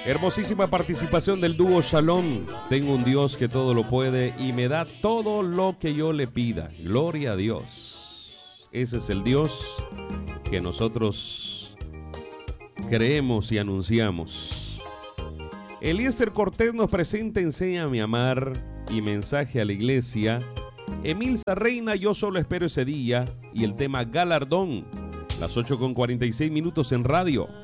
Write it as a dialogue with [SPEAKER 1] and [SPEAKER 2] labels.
[SPEAKER 1] Hermosísima participación del dúo Shalom. Tengo un Dios que todo lo puede y me da todo lo que yo le pida. Gloria a Dios. Ese es el Dios que nosotros creemos y anunciamos. Eliezer Cortés nos presenta Enséñame a amar y mensaje a la iglesia. Emilza Reina, Yo solo espero ese día, y el tema Galardón. Las 8:46 en radio.